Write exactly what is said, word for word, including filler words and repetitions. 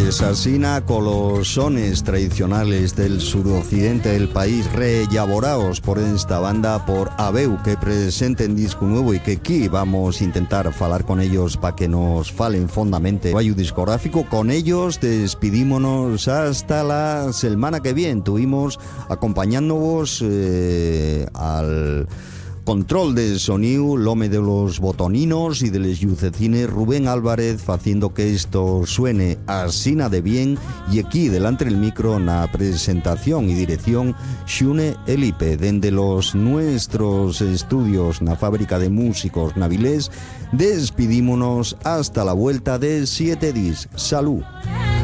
Pues asina con los sones tradicionales del suroccidente del país, rellaboraos por esta banda, por Abeu, que presenten disco nuevo y que aquí vamos a intentar falar con ellos para que nos falen fondamente vayu discográfico. Con ellos despidímonos hasta la semana que viene. Tuvimos acompañándonos eh, al control de sonido, l'home de los botoninos y de les lucecines, Rubén Álvarez, haciendo que esto suene asina de bien, y aquí delante del micro na presentación y dirección Xune Elipe, dende los nuestros estudios na fábrica de músicos navilés. Despidímonos hasta la vuelta de siete dis. Salud.